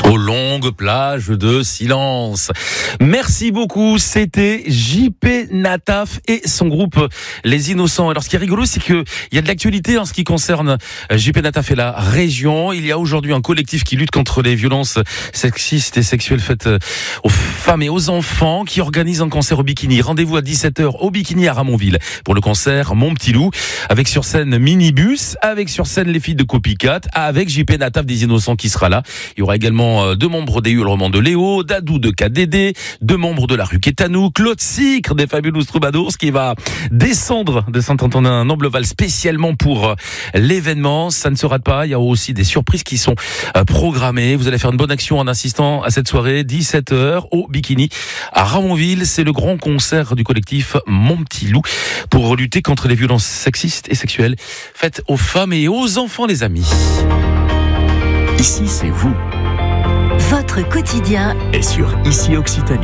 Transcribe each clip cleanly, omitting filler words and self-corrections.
Aux longues plages de silence. Merci beaucoup, c'était JP Nataf et son groupe Les Innocents. Alors ce qui est rigolo, c'est qu'il y a de l'actualité en ce qui concerne JP Nataf et la région. Il y a aujourd'hui un collectif qui lutte contre les violences sexistes et sexuelles faites aux femmes et aux enfants qui organise un concert au Bikini. Rendez-vous à 17h au Bikini à Ramonville pour le concert Mon Petit Loup, avec sur scène Minibus, avec sur scène les filles de Copycat, avec JP Nataf des Innocents qui sera là. Il y aura également deux membres des Hurlements de Léo, Dadou de KDD, deux membres de la rue Quétanou, Claude Sicre des Fabulous Troubadours qui va descendre de Saint-Antonin-Nobleval spécialement pour l'événement. Ça ne se rate pas, il y a aussi des surprises qui sont programmées. Vous allez faire une bonne action en assistant à cette soirée, 17h au Bikini à Ramonville. C'est le grand concert du collectif Mon Petit Loup pour lutter contre les violences sexistes et sexuelles faites aux femmes et aux enfants, les amis. Ici, c'est vous. Votre quotidien est sur Ici Occitanie.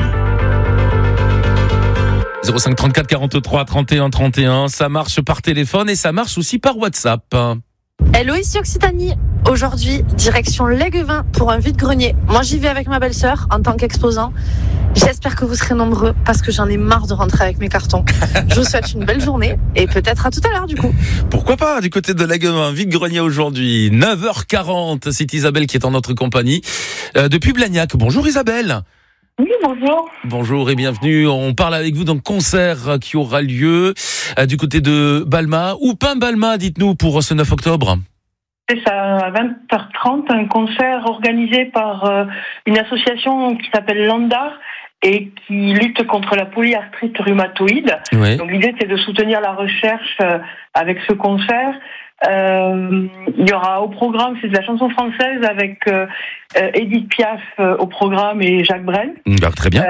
05 34 43 31 31, ça marche par téléphone et ça marche aussi par WhatsApp. Hello, ici Occitanie. Aujourd'hui, direction Léguevin pour un vide-grenier. Moi, j'y vais avec ma belle-sœur en tant qu'exposant. J'espère que vous serez nombreux parce que j'en ai marre de rentrer avec mes cartons. Je vous souhaite une belle journée et peut-être à tout à l'heure du coup. Pourquoi pas, du côté de Léguevin, vide-grenier aujourd'hui, 9h40. C'est Isabelle qui est en notre compagnie depuis Blagnac. Bonjour Isabelle. Oui, bonjour. Bonjour et bienvenue. On parle avec vous d'un concert qui aura lieu du côté de Balma ou Pain-Balma, dites-nous, pour ce 9 octobre. C'est ça, à 20h30, un concert organisé par une association qui s'appelle Landar et qui lutte contre la polyarthrite rhumatoïde. Oui. Donc l'idée, c'est de soutenir la recherche avec ce concert. Il y aura au programme, c'est de la chanson française avec Edith Piaf au programme et Jacques Brel. Très bien.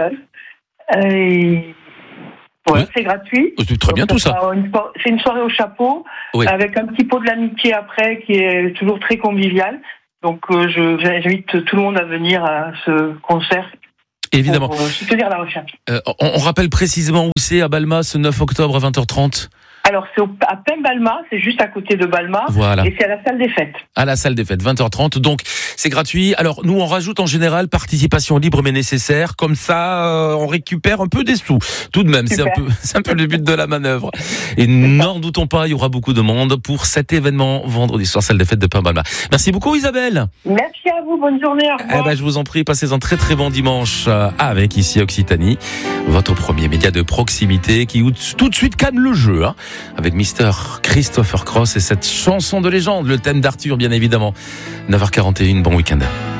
Ouais, c'est gratuit. C'est très bien. Donc, tout ça. C'est une soirée au chapeau, oui, avec un petit pot de l'amitié après qui est toujours très convivial. Donc j'invite tout le monde à venir à ce concert. Évidemment. Pour soutenir la recherche. On rappelle précisément où c'est à Balma ce 9 octobre à 20h30. Alors, c'est à Pain-Balma, c'est juste à côté de Balma. Voilà. Et c'est à la salle des fêtes. À la salle des fêtes, 20h30. Donc, c'est gratuit. Alors, nous, on rajoute en général participation libre mais nécessaire. Comme ça, on récupère un peu des sous. Tout de même, c'est un peu le but de la manœuvre. Et n'en doutons pas, il y aura beaucoup de monde pour cet événement vendredi soir, salle des fêtes de Pain-Balma. Merci beaucoup, Isabelle. Merci à vous, bonne journée, au revoir. Je vous en prie, passez un très très bon dimanche avec Ici Occitanie, votre premier média de proximité qui tout de suite calme le jeu, hein, avec Mr. Christopher Cross et cette chanson de légende, le thème d'Arthur bien évidemment. 9h41, bon week-end.